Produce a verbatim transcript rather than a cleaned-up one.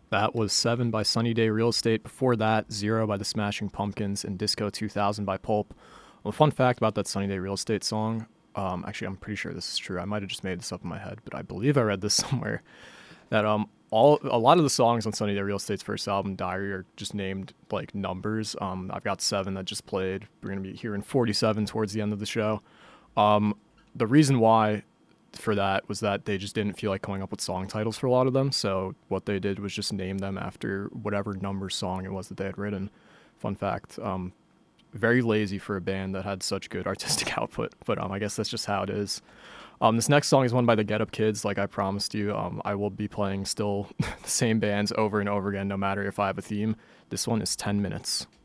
That was Seven by Sunny Day Real Estate. Before that, Zero by the Smashing Pumpkins and Disco two thousand by Pulp. Well, a fun fact about that Sunny Day Real Estate song, um, actually, I'm pretty sure this is true. I might have just made this up in my head, but I believe I read this somewhere that um all a lot of the songs on Sunny Day Real Estate's first album, Diary, are just named like numbers. Um, I've got seven that just played. We're gonna be hearing forty-seven towards the end of the show. Um, the reason why for that was that they just didn't feel like coming up with song titles for a lot of them. So what they did was just name them after whatever number song it was that they had written. Fun fact. Um, very lazy for a band that had such good artistic output, but um, I guess that's just how it is. Um, this next song is one by the Get Up Kids. Like I promised you, um, I will be playing still the same bands over and over again, no matter if I have a theme. This one is ten minutes.